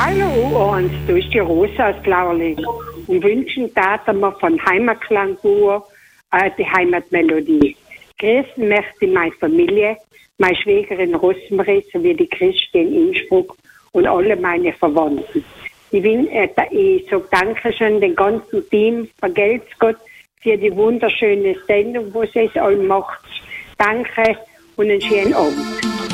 Hallo Ernst, du bist die Rosa aus Glauerling und wünschen Taten wir von Heimatklangur die Heimatmelodie. Grüßen möchte meine Familie, meine Schwägerin Rosmarie sowie die Christi in Innsbruck und alle meine Verwandten. Ich sage Dankeschön dem ganzen Team, vergelt's Gott für die wunderschöne Sendung, wo sie es all macht. Danke und einen schönen Abend.